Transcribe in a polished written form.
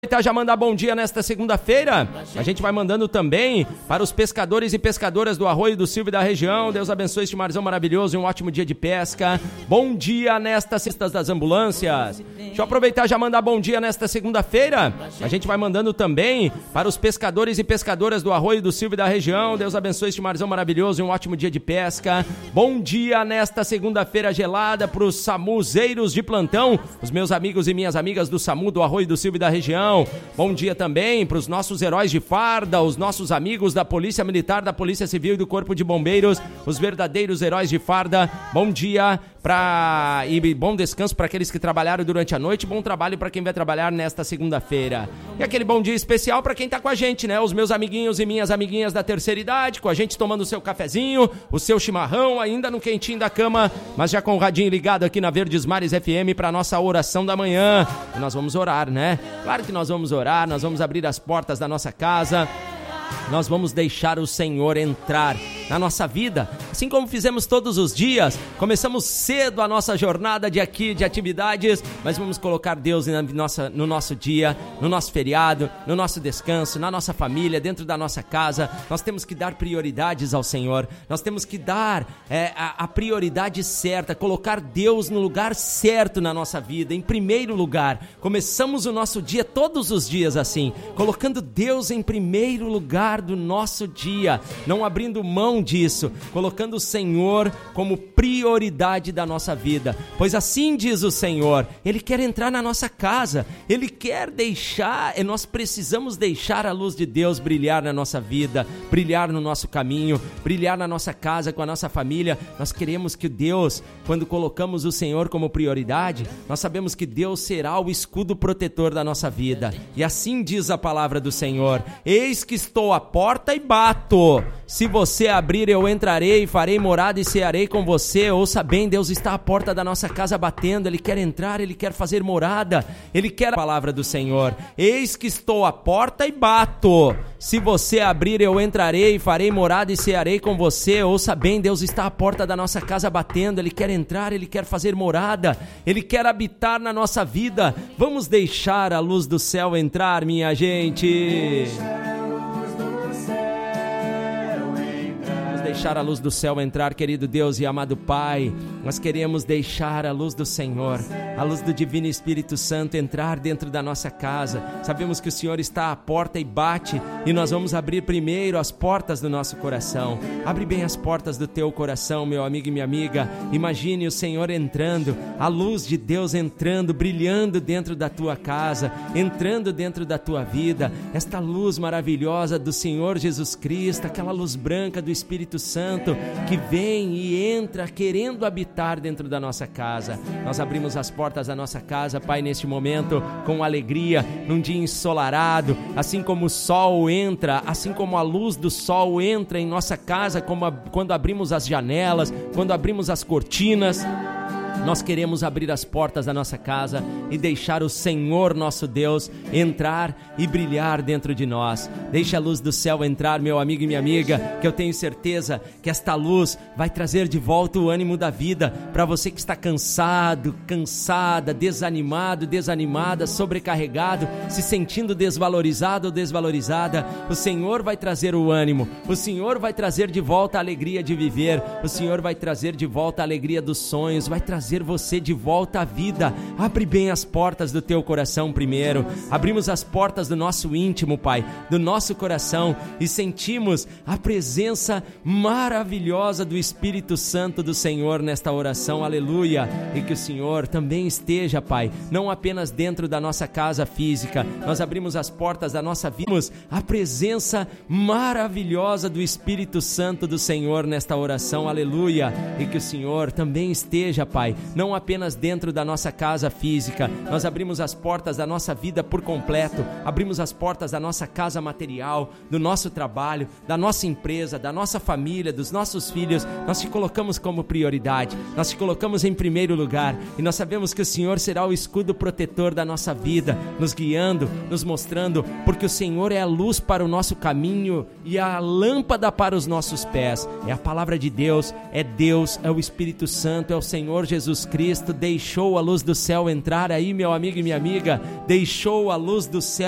Já mandar bom dia nesta segunda-feira. A gente vai mandando também para os pescadores e pescadoras do Arroio do Silva e da região. Deus abençoe este marzão maravilhoso e um ótimo dia de pesca. Bom dia nestas cestas das ambulâncias. Deixa eu aproveitar e já mandar bom dia nesta segunda-feira. A gente vai mandando também para os pescadores e pescadoras do Arroio do Silva e da região. Deus abençoe este marzão maravilhoso e um ótimo dia de pesca. Bom dia nesta segunda-feira gelada para os samuzeiros de plantão, os meus amigos e minhas amigas do SAMU do Arroio do Silva e da região. Bom dia também para os nossos heróis de farda, os nossos amigos da Polícia Militar, da Polícia Civil e do Corpo de Bombeiros, os verdadeiros heróis de farda. Bom dia e bom descanso para aqueles que trabalharam durante a noite, bom trabalho para quem vai trabalhar nesta segunda-feira. E aquele bom dia especial para quem tá com a gente, né? Os meus amiguinhos e minhas amiguinhas da terceira idade, com a gente tomando o seu cafezinho, o seu chimarrão, ainda no quentinho da cama, mas já com o radinho ligado aqui na Verdes Mares FM para nossa oração da manhã. E nós vamos orar, né? Claro que nós vamos orar, nós vamos abrir as portas da nossa casa. Nós vamos deixar o Senhor entrar na nossa vida, assim como fizemos todos os dias. Começamos cedo a nossa jornada de atividades, mas vamos colocar Deus no nosso dia, no nosso feriado, no nosso descanso, na nossa família, dentro da nossa casa. Nós temos que dar prioridades ao Senhor, nós temos que dar a prioridade certa, colocar Deus no lugar certo na nossa vida, em primeiro lugar. Começamos o nosso dia todos os dias assim, colocando Deus em primeiro lugar do nosso dia, não abrindo mão disso, colocando o Senhor como prioridade da nossa vida, pois assim diz o Senhor, Ele quer entrar na nossa casa, Ele quer nós precisamos deixar a luz de Deus brilhar na nossa vida, brilhar no nosso caminho, brilhar na nossa casa, com a nossa família. Nós queremos que Deus, quando colocamos o Senhor como prioridade, nós sabemos que Deus será o escudo protetor da nossa vida, e assim diz a palavra do Senhor: eis que estou à porta e bato, se você abrir eu entrarei, farei morada e cearei com você. Ouça bem, Deus está à porta da nossa casa batendo, Ele quer entrar, Ele quer fazer morada, Ele quer a palavra do Senhor: eis que estou à porta e bato, se você abrir eu entrarei, farei morada e cearei com você. Ouça bem, Deus está à porta da nossa casa batendo, Ele quer entrar, Ele quer fazer morada, Ele quer habitar na nossa vida. Vamos deixar a luz do céu entrar, minha gente. Deixar a luz do céu entrar, querido Deus e amado Pai. Nós queremos deixar a luz do Senhor, a luz do Divino Espírito Santo entrar dentro da nossa casa. Sabemos que o Senhor está à porta e bate, e nós vamos abrir primeiro as portas do nosso coração. Abre bem as portas do teu coração, meu amigo e minha amiga. Imagine o Senhor entrando, a luz de Deus entrando, brilhando dentro da tua casa, entrando dentro da tua vida. Esta luz maravilhosa do Senhor Jesus Cristo, aquela luz branca do Espírito Santo que vem e entra querendo habitar dentro da nossa casa. Nós abrimos as portas da nossa casa, Pai, neste momento com alegria, num dia ensolarado, assim como o sol entra, assim como a luz do sol entra em nossa casa, quando abrimos as janelas, quando abrimos as cortinas. Nós queremos abrir as portas da nossa casa e deixar o Senhor nosso Deus entrar e brilhar dentro de nós. Deixa a luz do céu entrar, meu amigo e minha amiga, que eu tenho certeza que esta luz vai trazer de volta o ânimo da vida para você que está cansado, cansada, desanimado, desanimada, sobrecarregado, se sentindo desvalorizado ou desvalorizada. O Senhor vai trazer o ânimo, o Senhor vai trazer de volta a alegria de viver, o Senhor vai trazer de volta a alegria dos sonhos, vai trazer você de volta à vida. Abre bem as portas do teu coração primeiro. Abrimos as portas do nosso íntimo, Pai, do nosso coração, e sentimos a presença maravilhosa do Espírito Santo do Senhor nesta oração. Aleluia! E que o Senhor também esteja, Pai, não apenas dentro da nossa casa física. Nós abrimos as portas da nossa vida, a presença maravilhosa do Espírito Santo do Senhor nesta oração. Aleluia! E que o Senhor também esteja, Pai, não apenas dentro da nossa casa física. Nós abrimos as portas da nossa vida por completo, abrimos as portas da nossa casa material, do nosso trabalho, da nossa empresa, da nossa família, dos nossos filhos. Nós te colocamos como prioridade, nós te colocamos em primeiro lugar, e nós sabemos que o Senhor será o escudo protetor da nossa vida, nos guiando, nos mostrando, porque o Senhor é a luz para o nosso caminho e a lâmpada para os nossos pés. É a palavra de Deus, é o Espírito Santo, é o Senhor Jesus Cristo. Deixou a luz do céu entrar aí, meu amigo e minha amiga, deixou a luz do céu